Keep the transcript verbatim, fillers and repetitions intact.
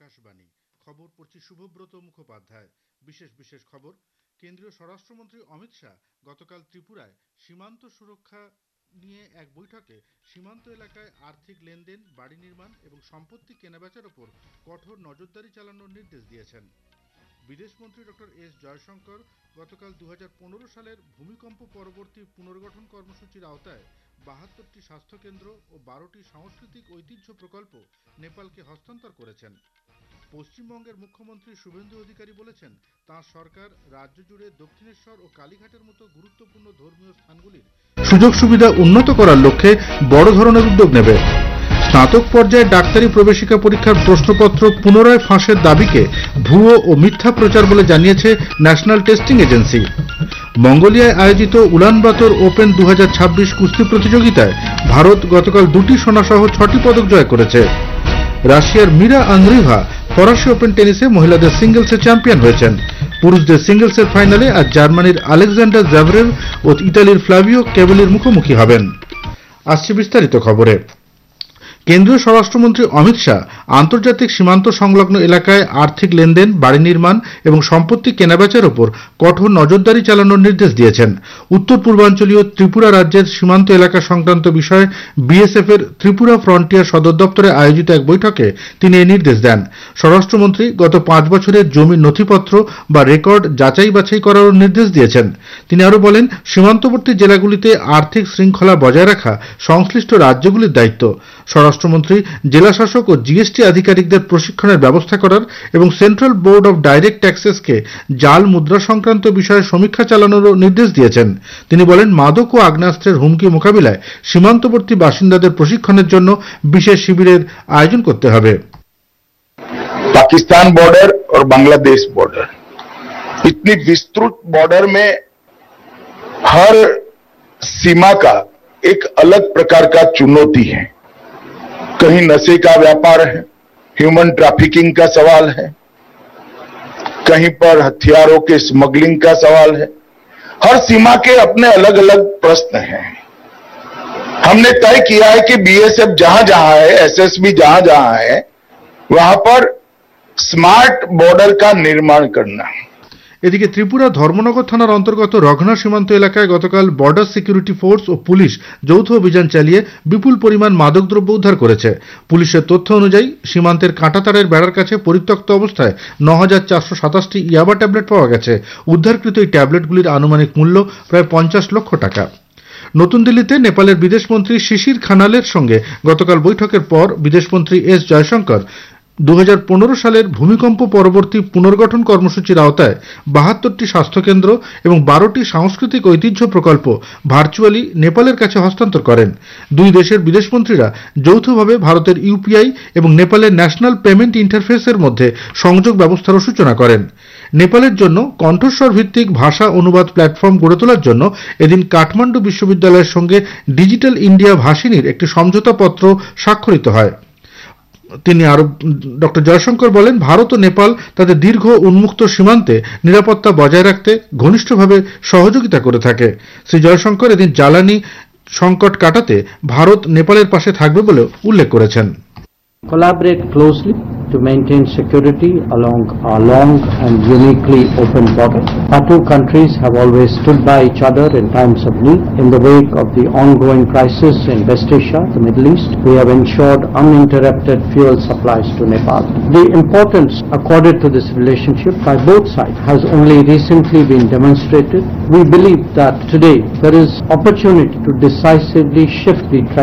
আকাশবাণী খবর পড়ছি শুভব্রত মুখোপাধ্যায়। বিশেষ বিশেষ খবর। কেন্দ্রীয় স্বরাষ্ট্রমন্ত্রী অমিত শাহ গতকাল ত্রিপুরায় সীমান্ত সুরক্ষা নিয়ে এক বৈঠকে সীমান্ত এলাকায় আর্থিক লেনদেন, বাড়ি নির্মাণ এবং সম্পত্তি কেনাবেচার ওপর কঠোর নজরদারি চালানোর নির্দেশ দিয়েছেন। বিদেশমন্ত্রী ডক্টর এস জয়শঙ্কর গতকাল দু হাজার পনেরো সালের ভূমিকম্প পরবর্তী পুনর্গঠন কর্মসূচির আওতায় বাহাত্তরটি স্বাস্থ্যকেন্দ্র ও বারোটি সাংস্কৃতিক ঐতিহ্য প্রকল্প নেপালকে হস্তান্তর করেছেন। পশ্চিমবঙ্গের মুখ্যমন্ত্রী শুভেন্দু অধিকারী বলেছেন, তাঁর সরকার রাজ্য জুড়ে দক্ষিণেশ্বর ও কালীঘাটের মতো গুরুত্বপূর্ণ ধর্মীয় স্থানগুলির সুযোগ সুবিধা উন্নত করার লক্ষ্যে বড় ধরনের উদ্যোগ নেবে। স্নাতক পর্যায়ে ডাক্তারি প্রবেশিকা পরীক্ষার প্রশ্নপত্র পুনরায় ফাঁসের দাবিকে ভুয়ো ও মিথ্যা প্রচার বলে জানিয়েছে ন্যাশনাল টেস্টিং এজেন্সি। মঙ্গোলিয়ায় আয়োজিত উলানবাতর ওপেন দু হাজার ছাব্বিশ কুস্তি প্রতিযোগিতায় ভারত গতকাল দুটি সোনাসহ ছটি পদক জয় করেছে। রাশিয়ার মিরা আন্দ্রিভা ফরাসি ওপেন টেনিসে মহিলাদের সিঙ্গলসে চ্যাম্পিয়ন হয়েছেন। পুরুষদের সিঙ্গলসের ফাইনালে আজ জার্মানির আলেকজান্ডার জাভরেভ ও ইতালির ফ্লাভিও কেভেলির মুখোমুখি হবেন। আসছে বিস্তারিত খবরে। কেন্দ্রীয় স্বরাষ্ট্রমন্ত্রী অমিত শাহ আন্তর্জাতিক সীমান্ত সংলগ্ন এলাকায় আর্থিক লেনদেন, বাড়ি নির্মাণ এবং সম্পত্তি কেনাবেচার ওপর কঠোর নজরদারি চালানোর নির্দেশ দিয়েছেন। উত্তর পূর্বাঞ্চলীয় ত্রিপুরা রাজ্যের সীমান্ত এলাকা সংক্রান্ত বিষয়ে বিএসএফ এর ত্রিপুরা ফ্রন্টিয়ার সদর দপ্তরে আয়োজিত এক বৈঠকে তিনি এই নির্দেশ দেন। স্বরাষ্ট্রমন্ত্রী গত পাঁচ বছরের জমির নথিপত্র বা রেকর্ড যাচাই বাছাই করারও নির্দেশ দিয়েছেন। তিনি আরও বলেন, সীমান্তবর্তী জেলাগুলিতে আর্থিক শৃঙ্খলা বজায় রাখা সংশ্লিষ্ট রাজ্যগুলির দায়িত্ব। স্বরাষ্ট্রমন্ত্রী জেলাশাসক ও জিএসটি আধিকারিকদের প্রশিক্ষণের ব্যবস্থা করার এবং সেন্ট্রাল বোর্ড অব ডাইরেক্ট ট্যাক্সেসকে জাল মুদ্রা সংক্রান্ত বিষয়ে সমীক্ষা চালানোরও নির্দেশ দিয়েছেন। তিনি বলেন, মাদক ও আগ্নেয়াস্ত্রের হুমকি মোকাবিলায় সীমান্তবর্তী বাসিন্দাদের প্রশিক্ষণের জন্য বিশেষ শিবিরের আয়োজন করতে হবে। पाकिस्तान बॉर्डर और बांग्लादेश बॉर्डर, इतनी विस्तृत बॉर्डर में हर सीमा का एक अलग प्रकार का चुनौती है। कहीं नशे का व्यापार है, ह्यूमन ट्रैफिकिंग का सवाल है, कहीं पर हथियारों के स्मगलिंग का सवाल है। हर सीमा के अपने अलग अलग प्रश्न हैं। हमने तय किया है कि बीएसएफ जहां जहां है, एसएसबी जहां जहां है, वहां पर स्मार्ट बॉर्डर का निर्माण करना। এদিকে ত্রিপুরা ধর্মনগর থানার অন্তর্গত রঘনা সীমান্ত এলাকায় গতকাল বর্ডার সিকিউরিটি ফোর্স ও পুলিশ যৌথ অভিযান চালিয়ে বিপুল পরিমাণ মাদকদ্রব্য উদ্ধার করেছে। পুলিশের তথ্য অনুযায়ী সীমান্তের কাঁটাতারের বেড়ার কাছে পরিত্যক্ত অবস্থায় ন হাজার চারশো সাতাশটি ইয়াবা ট্যাবলেট পাওয়া গেছে। উদ্ধারকৃত এই ট্যাবলেটগুলির আনুমানিক মূল্য প্রায় পঞ্চাশ লক্ষ টাকা। নতুন দিল্লিতে নেপালের বিদেশমন্ত্রী শিশির খানালের সঙ্গে গতকাল বৈঠকের পর বিদেশমন্ত্রী এস জয়শঙ্কর দু হাজার পনেরো সালের ভূমিকম্প পরবর্তী পুনর্গঠন কর্মসূচির আওতায় বাহাত্তরটি স্বাস্থ্যকেন্দ্র এবং বারোটি সাংস্কৃতিক ঐতিহ্য প্রকল্প ভার্চুয়ালি নেপালের কাছে হস্তান্তর করেন। দুই দেশের বিদেশমন্ত্রীরা যৌথভাবে ভারতের ইউপিআই এবং নেপালের ন্যাশনাল পেমেন্ট ইন্টারফেসের মধ্যে সংযোগ ব্যবস্থারও সূচনা করেন। নেপালের জন্য কণ্ঠস্বর ভিত্তিক ভাষা অনুবাদ প্ল্যাটফর্ম গড়ে তোলার জন্য এদিন কাঠমান্ডু বিশ্ববিদ্যালয়ের সঙ্গে ডিজিটাল ইন্ডিয়া ভাষিনীর একটি সমঝোতাপত্র স্বাক্ষরিত হয়। তিনি আরো ডক্টর জয়শঙ্কর বলেন, ভারত ও নেপাল তাদের দীর্ঘ উন্মুক্ত সীমান্তে নিরাপত্তা বজায় রাখতে ঘনিষ্ঠভাবে সহযোগিতা করে থাকে। শ্রী জয়শঙ্কর এদিন জ্বালানি সংকট কাটাতে ভারত নেপালের পাশে থাকবে বলে উল্লেখ করেছেন। Collaborate closely to maintain security along our long and uniquely open border. Our two countries have always stood by each other in times of need. In the wake of the ongoing crisis in West Asia, the Middle East, we have ensured uninterrupted fuel supplies to Nepal. The importance accorded to this relationship by both sides has only recently been demonstrated. We believe that today there is opportunity to decisively shift the